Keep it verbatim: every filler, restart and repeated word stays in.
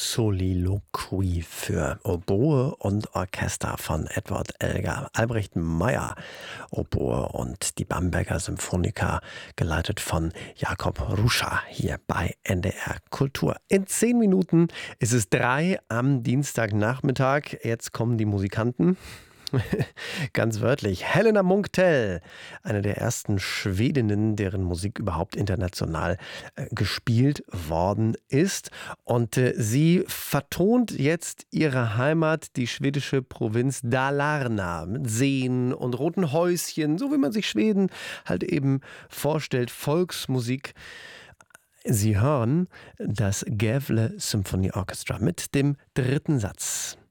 Soliloquie für Oboe und Orchester von Edward Elgar. Albrecht Meyer, Oboe und die Bamberger Symphoniker, geleitet von Jakob Ruscha, hier bei N D R Kultur. In zehn Minuten ist es drei am Dienstagnachmittag. Jetzt kommen die Musikanten. Ganz wörtlich. Helena Munktell, eine der ersten Schwedinnen, deren Musik überhaupt international äh, gespielt worden ist. Und äh, sie vertont jetzt ihre Heimat, die schwedische Provinz Dalarna, mit Seen und roten Häuschen, so wie man sich Schweden halt eben vorstellt. Volksmusik. Sie hören das Gävle Symphony Orchestra mit dem dritten Satz.